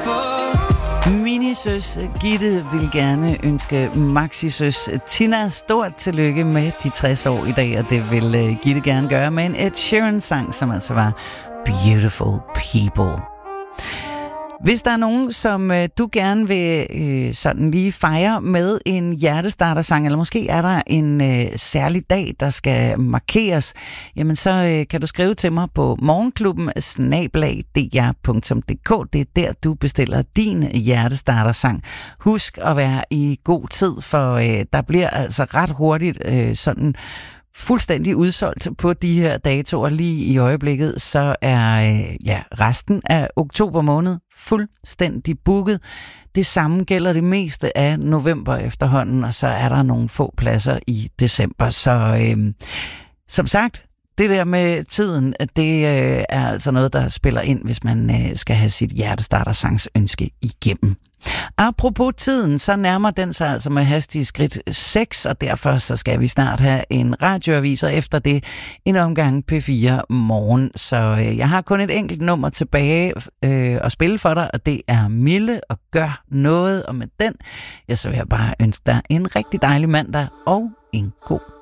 Minisøs Gitte vil gerne ønske Maxisøs Tina stort tillykke med de 60 år i dag, og det vil Gitte gerne gøre med en Ed Sheeran-sang, som altså var Beautiful People. Hvis der er nogen, som du gerne vil sådan lige fejre med en hjertestartersang, eller måske er der en særlig dag, der skal markeres, jamen så kan du skrive til mig på morgenklubben@dr.dk. Det er der, du bestiller din hjertestartersang. Husk at være i god tid, for der bliver altså ret hurtigt sådan fuldstændig udsolgt på de her datoer. Lige i øjeblikket, så er resten af oktober måned fuldstændig booket. Det samme gælder det meste af november efterhånden, og så er der nogle få pladser i december. Så som sagt, det der med tiden, det er altså noget, der spiller ind, hvis man skal have sit hjertestartersangs ønske igennem. Apropos tiden, så nærmer den sig altså med hastige skridt 6, og derfor så skal vi snart have en radioavis, og efter det en omgang P4 morgen. Så jeg har kun et enkelt nummer tilbage at spille for dig, og det er Mille og Gør Noget. Og med den, så vil jeg bare ønske dig en rigtig dejlig mandag og en god